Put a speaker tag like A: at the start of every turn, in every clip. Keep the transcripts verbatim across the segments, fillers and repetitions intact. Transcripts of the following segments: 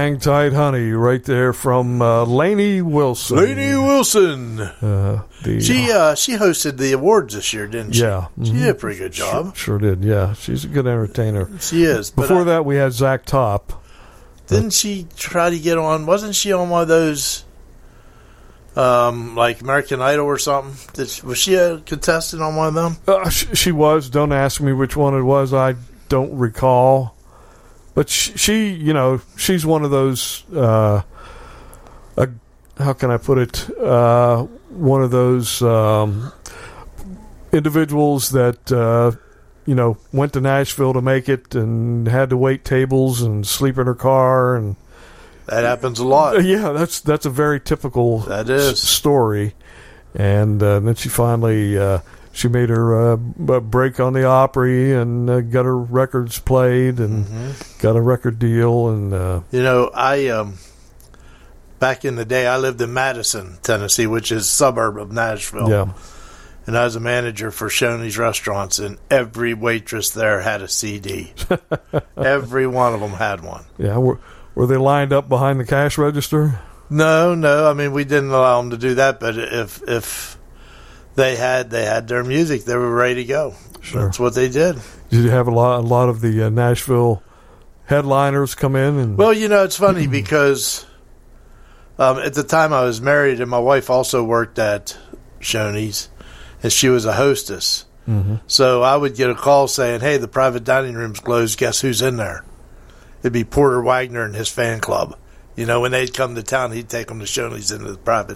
A: Hang Tight Honey right there from uh, Lainey Wilson.
B: Lainey Wilson.
A: Uh, the,
B: she uh, she hosted the awards this year, didn't she?
A: Yeah.
B: She
A: mm-hmm.
B: did a pretty good job.
A: Sure, sure did, yeah. She's a good entertainer.
B: She is.
A: Before
B: I,
A: that, we had Zach Top.
B: Didn't she try to get on? Wasn't she on one of those, um, like American Idol or something? Did she, was she a contestant on one of them?
A: Uh, she, she was. Don't ask me which one it was. I don't recall. But she, she you know, she's one of those, uh, uh, how can I put it, uh, one of those um, individuals that, uh, you know, went to Nashville to make it and had to wait tables and sleep in her car. And
B: that happens a lot.
A: Yeah, that's that's a very typical
B: that is.
A: S- story. And uh, then she finally... Uh, She made her uh, break on the Opry and uh, got her records played and mm-hmm. got a record deal. And uh,
B: you know, I um, back in the day, I lived in Madison, Tennessee, which is a suburb of Nashville.
A: Yeah,
B: and I was a manager for Shoney's Restaurants, and every waitress there had a C D. Every one of them had one.
A: Yeah, were, were they lined up behind the cash register?
B: No, no. I mean, we didn't allow them to do that, but if if They had they had their music. They were ready to go. Sure. That's what they did.
A: Did you have a lot a lot of the uh, Nashville headliners come in? And
B: well, you know, it's funny because um, at the time I was married, and my wife also worked at Shoney's, and she was a hostess.
A: Mm-hmm.
B: So I would get a call saying, "Hey, the private dining room's closed. Guess who's in there?" It'd be Porter Wagner and his fan club. You know, when they'd come to town, he'd take them to Shoney's into the private.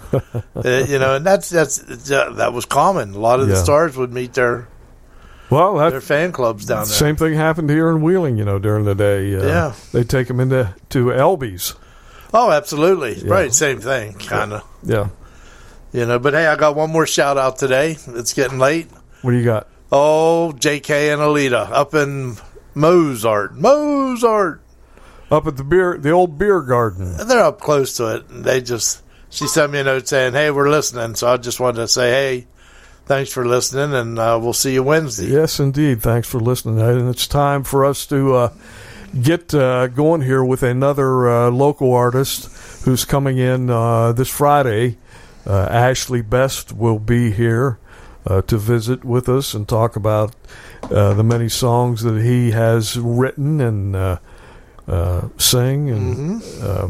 B: uh, you know, and that's that's uh, that was common. A lot of
A: yeah.
B: the stars would meet their
A: well,
B: their fan clubs down there.
A: Same thing happened here in Wheeling. You know, during the day, uh,
B: yeah,
A: they take them into to Elby's.
B: Oh, absolutely,
A: yeah.
B: right. Same thing, kind of.
A: Yeah,
B: you know. But hey, I got one more shout out today. It's getting late.
A: What do you got?
B: Oh, J K and Alita up in Mozart, Mozart,
A: up at the beer, the old beer garden.
B: They're up close to it. And they just. She sent me a note saying, "Hey, we're listening." So I just wanted to say, "Hey, thanks for listening, and uh, we'll see you Wednesday."
A: Yes, indeed. Thanks for listening. And it's time for us to uh, get uh, going here with another uh, local artist who's coming in uh, this Friday. Uh, Ashley Best will be here uh, to visit with us and talk about uh, the many songs that he has written and uh, uh, sing and.
B: Mm-hmm.
A: Uh,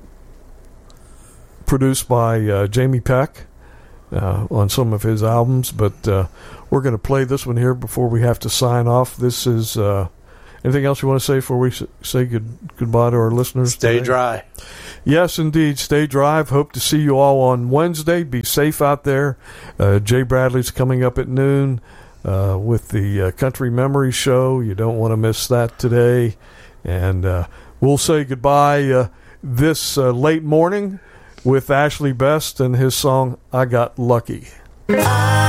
A: produced by uh, Jamie Peck uh, on some of his albums, but uh, we're going to play this one here before we have to sign off. This is uh, anything else you want to say before we say good goodbye to our listeners?
B: Stay
A: today?
B: dry.
A: Yes, indeed. Stay dry. Hope to see you all on Wednesday. Be safe out there. Uh, Jay Bradley's coming up at noon uh, with the uh, Country Memory Show. You don't want to miss that today. And uh, we'll say goodbye uh, this uh, late morning with Ashley Best and his song, I Got Lucky.